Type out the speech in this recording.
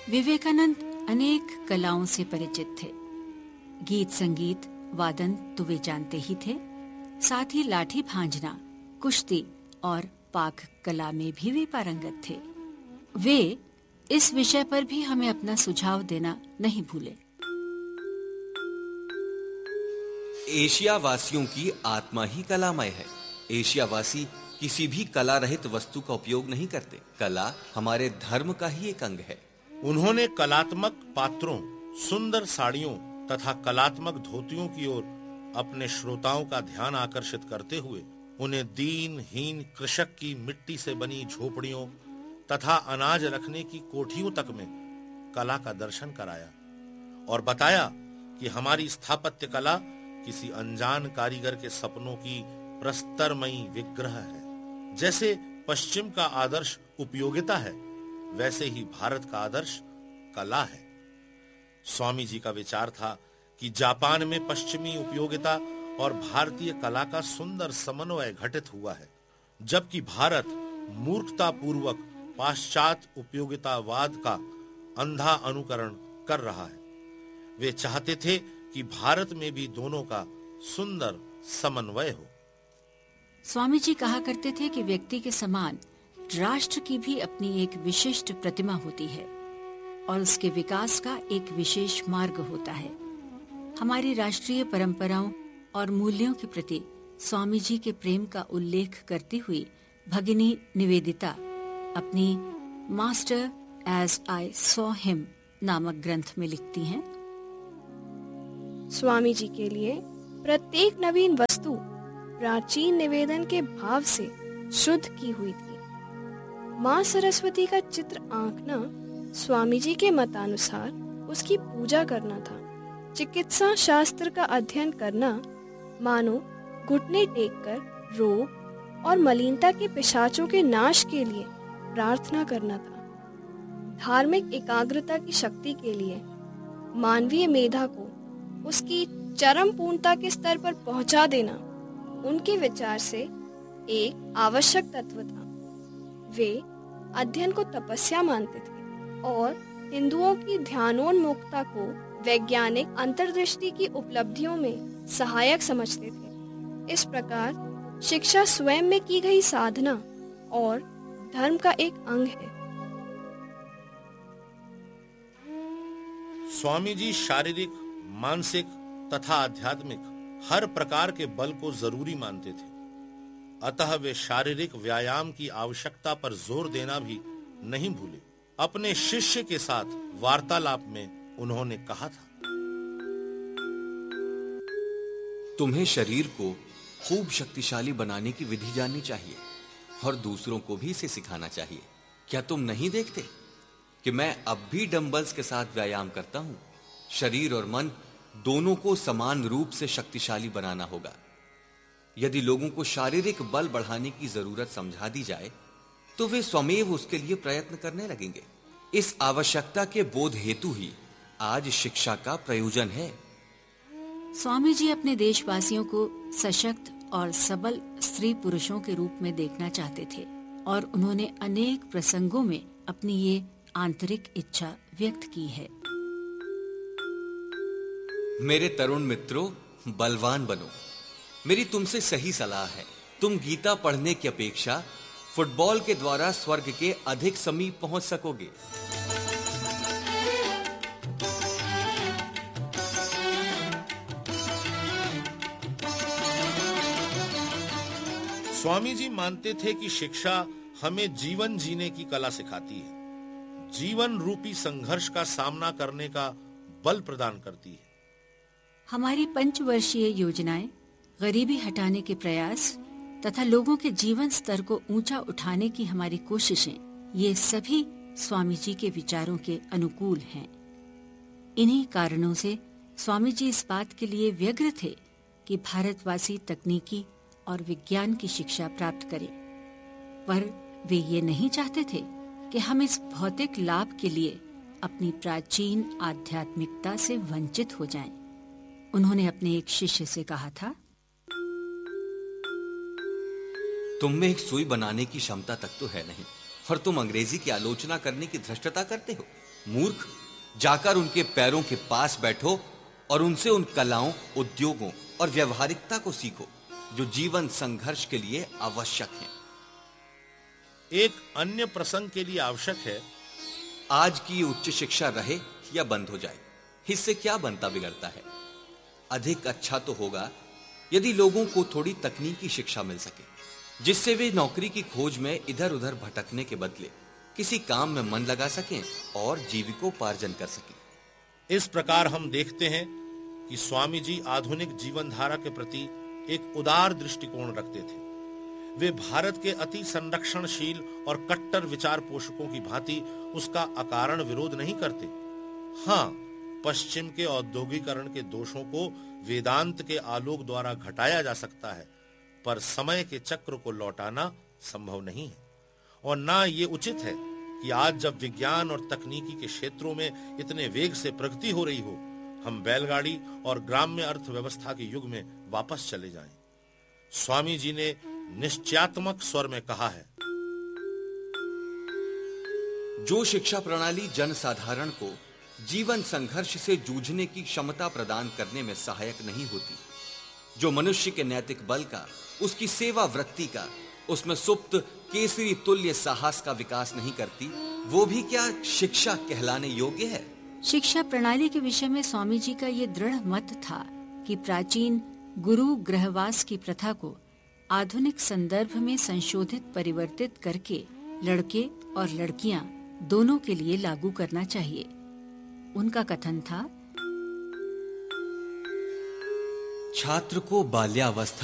विवेकानंद अनेक कलाओं से परिचित थे। गीत संगीत वादन तो वे जानते ही थे, साथ ही लाठी भांजना, कुश्ती और पाक कला में भी वे पारंगत थे। वे इस विषय पर भी हमें अपना सुझाव देना नहीं भूले। एशिया वासियों की आत्मा ही कलामय है। एशिया वासी किसी भी कला रहित वस्तु का उपयोग नहीं करते। कला हमारे धर्म का ही एक अंग है। उन्होंने कलात्मक पात्रों, सुंदर साड़ियों तथा कलात्मक धोतियों की ओर अपने श्रोताओं का ध्यान आकर्षित करते हुए उन्हें दीनहीन कृषक की मिट्टी से बनी झोपड़ियों तथा अनाज रखने की कोठियों तक में कला का दर्शन कराया और बताया कि हमारी स्थापत्य कला किसी अनजान कारीगर के सपनों की प्रस्तरमयी विग्रह है। जैसे पश्चिम का आदर्श उपयोगिता है, वैसे ही भारत का आदर्श कला है। स्वामी जी का विचार था कि जापान में पश्चिमी उपयोगिता और भारतीय कला का सुंदर समन्वय घटित हुआ है, जबकि भारत मूर्खतापूर्वक पाश्चात्य उपयोगितावाद का अंधा अनुकरण कर रहा है। वे चाहते थे कि भारत में भी दोनों का सुंदर समन्वय हो। स्वामी जी कहा करते थे कि व्यक्ति के समान राष्ट्र की भी अपनी एक विशिष्ट प्रतिमा होती है और उसके विकास का एक विशेष मार्ग होता है। हमारी राष्ट्रीय परंपराओं और मूल्यों के प्रति स्वामी जी के प्रेम का उल्लेख करती हुई भगिनी निवेदिता अपनी master as I saw him नामक ग्रंथ में लिखती हैं। स्वामी जी के लिए प्रत्येक नवीन वस्तु प्राचीन निवेदन के भाव से शुद्ध की हुई थी। माँ सरस्वती का चित्र आंकना स्वामी जी के मतानुसार उसकी पूजा करना था। चिकित्सा शास्त्र का अध्ययन करना मानो घुटने टेककर रोग और मलिनता के पिशाचों के नाश के लिए प्रार्थना करना था। धार्मिक एकाग्रता की शक्ति के लिए मानवीय मेधा को उसकी चरम पूर्णता के स्तर पर पहुंचा देना उनके विचार से एक आवश्यक तत्व था। वे अध्ययन को तपस्या मानते थे और हिंदुओं की ध्यानोन्मुखता को वैज्ञानिक अंतर्दृष्टि की उपलब्धियों में सहायक समझते थे। इस प्रकार शिक्षा स्वयं में की गई साधना और धर्म का एक अंग है। स्वामी जी शारीरिक, मानसिक तथा आध्यात्मिक हर प्रकार के बल को जरूरी मानते थे। अतः वे शारीरिक व्यायाम की आवश्यकता पर जोर देना भी नहीं भूले। अपने शिष्य के साथ वार्तालाप में उन्होंने कहा था, तुम्हें शरीर को खूब शक्तिशाली बनाने की विधि जाननी चाहिए और दूसरों को भी इसे सिखाना चाहिए। क्या तुम नहीं देखते कि मैं अब भी डंबल्स के साथ व्यायाम करता हूं? शरीर और मन दोनों को समान रूप से शक्तिशाली बनाना होगा। यदि लोगों को शारीरिक बल बढ़ाने की जरूरत समझा दी जाए तो वे स्वमेव उसके लिए प्रयत्न करने लगेंगे। इस आवश्यकता के बोध हेतु ही आज शिक्षा का प्रयोजन है। स्वामी जी अपने देशवासियों को सशक्त और सबल स्त्री पुरुषों के रूप में देखना चाहते थे और उन्होंने अनेक प्रसंगों में अपनी ये आंतरिक इच्छा व्यक्त की है। मेरे तरुण मित्रों, बलवान बनो। मेरी तुमसे सही सलाह है, तुम गीता पढ़ने की अपेक्षा फुटबॉल के द्वारा स्वर्ग के अधिक समीप पहुंच सकोगे। स्वामी जी मानते थे कि शिक्षा हमें जीवन जीने की कला सिखाती है, जीवन रूपी संघर्ष का सामना करने का बल प्रदान करती है। हमारी पंचवर्षीय योजनाएं गरीबी हटाने के प्रयास तथा लोगों के जीवन स्तर को ऊंचा उठाने की हमारी कोशिशें, ये सभी स्वामी जी के विचारों के अनुकूल हैं। इन्हीं कारणों से स्वामी जी इस बात के लिए व्यग्र थे कि भारतवासी तकनीकी और विज्ञान की शिक्षा प्राप्त करें, पर वे ये नहीं चाहते थे कि हम इस भौतिक लाभ के लिए अपनी प्राचीन आध्यात्मिकता से वंचित हो जाएं। उन्होंने अपने एक शिष्य से कहा था, तुम में एक सुई बनाने की क्षमता तक तो है नहीं और तुम अंग्रेजी की आलोचना करने की धृष्टता करते हो। मूर्ख, जाकर उनके पैरों के पास बैठो और उनसे उन कलाओं, उद्योगों और व्यवहारिकता को सीखो जो जीवन संघर्ष के लिए आवश्यक हैं। एक अन्य प्रसंग के लिए आवश्यक है। आज की उच्च शिक्षा रहे या बंद हो जाए, इससे क्या बनता बिगड़ता है। अधिक अच्छा तो होगा यदि लोगों को थोड़ी तकनीकी शिक्षा मिल सके, जिससे वे नौकरी की खोज में इधर उधर भटकने के बदले किसी काम में मन लगा सकें और जीविकोपार्जन कर सकें। इस प्रकार हम देखते हैं कि स्वामी जी आधुनिक जीवन धारा के प्रति एक उदार दृष्टिकोण रखते थे। वे भारत के अति संरक्षणशील और कट्टर विचार पोषकों की भांति उसका अकारण विरोध नहीं करते। हाँ, पश्चिम के औद्योगिकरण के दोषों को वेदांत के आलोक द्वारा घटाया जा सकता है, पर समय के चक्र को लौटाना संभव नहीं है। और ना ये उचित है कि आज जब विज्ञान और तकनीकी के क्षेत्रों में इतने वेग से प्रगति हो रही हो, हम बैलगाड़ी और ग्राम्य अर्थव्यवस्था के युग में वापस चले जाएं। स्वामी जी ने निश्चयात्मक स्वर में कहा है, जो शिक्षा प्रणाली जनसाधारण को जीवन संघर्ष से जूझने की क्षमता प्रदान करने में सहायक नहीं होती, जो मनुष्य के नैतिक बल का, उसकी सेवा वृत्ति का, उसमें सुप्त केसरी तुल्य साहस का विकास नहीं करती, वो भी क्या शिक्षा कहलाने योग्य है। शिक्षा प्रणाली के विषय में स्वामी जी का ये दृढ़ मत था कि प्राचीन गुरु गृहवास की प्रथा को आधुनिक संदर्भ में संशोधित परिवर्तित करके लड़के और लड़कियां दोनों के लिए लागू करना चाहिए। उनका कथन था, छात्र को बाल्यावस्था